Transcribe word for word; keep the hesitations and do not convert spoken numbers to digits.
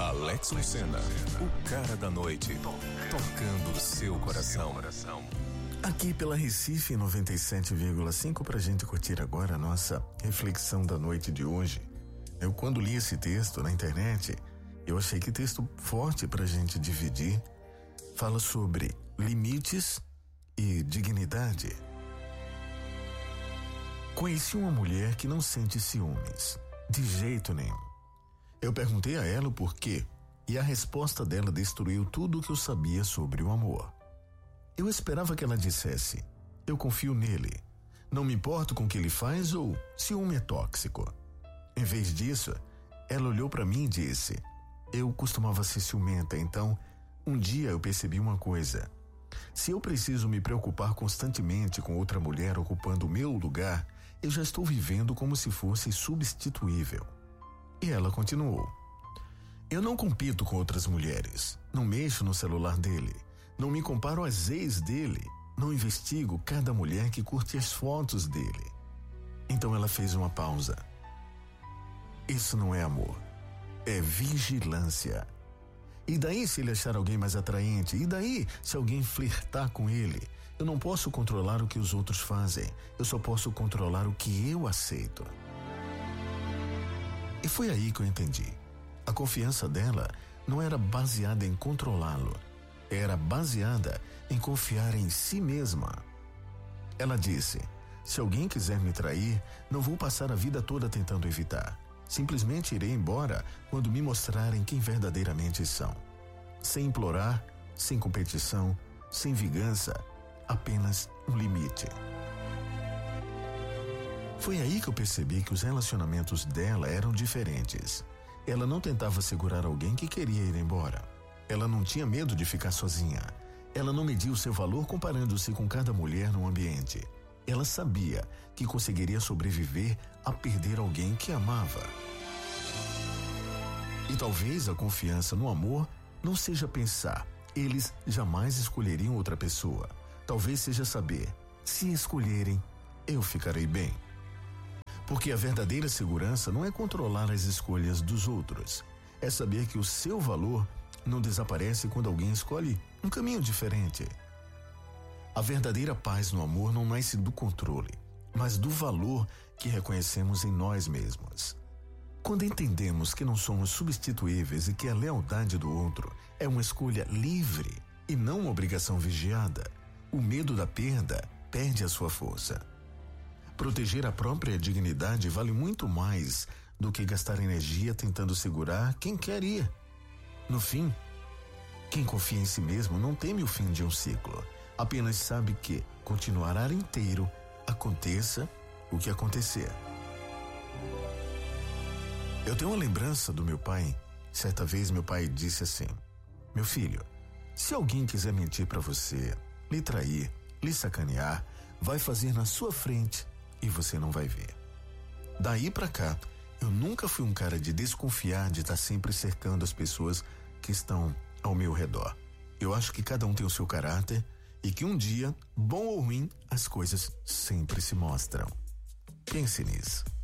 Alex Lucena, o cara da noite, tocando o seu coração. Aqui pela Recife noventa e sete vírgula cinco pra gente curtir agora a nossa reflexão da noite de hoje. Eu quando li esse texto na internet, eu achei que texto forte pra gente dividir. Fala sobre limites e dignidade. Conheci uma mulher que não sente ciúmes, de jeito nenhum. Eu perguntei a ela o porquê e a resposta dela destruiu tudo o que eu sabia sobre o amor. Eu esperava que ela dissesse: eu confio nele, não me importo com o que ele faz ou ciúme é tóxico. Em vez disso, ela olhou para mim e disse: eu costumava ser ciumenta, então um dia eu percebi uma coisa. Se eu preciso me preocupar constantemente com outra mulher ocupando o meu lugar, eu já estou vivendo como se fosse substituível. E ela continuou: eu não compito com outras mulheres, não mexo no celular dele, não me comparo às ex dele, não investigo cada mulher que curte as fotos dele. Então ela fez uma pausa. Isso não é amor, é vigilância. E daí se ele achar alguém mais atraente? E daí se alguém flertar com ele? Eu não posso controlar o que os outros fazem, eu só posso controlar o que eu aceito. E foi aí que eu entendi. A confiança dela não era baseada em controlá-lo, era baseada em confiar em si mesma. Ela disse: se alguém quiser me trair, não vou passar a vida toda tentando evitar. Simplesmente irei embora quando me mostrarem quem verdadeiramente são. Sem implorar, sem competição, sem vingança, apenas um limite. Foi aí que eu percebi que os relacionamentos dela eram diferentes. Ela não tentava segurar alguém que queria ir embora. Ela não tinha medo de ficar sozinha. Ela não media o seu valor comparando-se com cada mulher no ambiente. Ela sabia que conseguiria sobreviver a perder alguém que amava. E talvez a confiança no amor não seja pensar: eles jamais escolheriam outra pessoa. Talvez seja saber: se escolherem, eu ficarei bem. Porque a verdadeira segurança não é controlar as escolhas dos outros. É saber que o seu valor não desaparece quando alguém escolhe um caminho diferente. A verdadeira paz no amor não nasce do controle, mas do valor que reconhecemos em nós mesmos. Quando entendemos que não somos substituíveis e que a lealdade do outro é uma escolha livre e não uma obrigação vigiada, o medo da perda perde a sua força. Proteger a própria dignidade vale muito mais do que gastar energia tentando segurar quem quer ir. No fim, quem confia em si mesmo não teme o fim de um ciclo, apenas sabe que continuará inteiro, aconteça o que acontecer. Eu tenho uma lembrança do meu pai. Certa vez meu pai disse assim: meu filho, se alguém quiser mentir para você, lhe trair, lhe sacanear, vai fazer na sua frente e você não vai ver. Daí pra cá, eu nunca fui um cara de desconfiar, de estar sempre cercando as pessoas que estão ao meu redor. Eu acho que cada um tem o seu caráter e que um dia, bom ou ruim, as coisas sempre se mostram. Pense nisso.